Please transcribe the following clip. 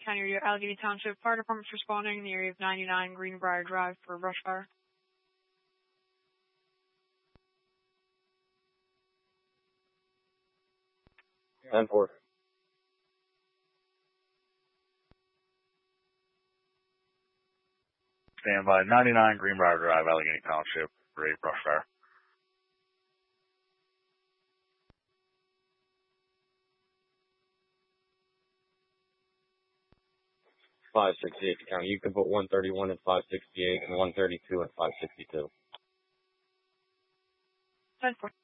County Radio, Allegheny Township Fire Department's responding in the area of 99 Greenbrier Drive for a brush fire. 10-4. Stand by 99 Greenbrier Drive, Allegheny Township for a brush fire. 568 County. You can put 131 at 568 and 132 at 562. 10-4.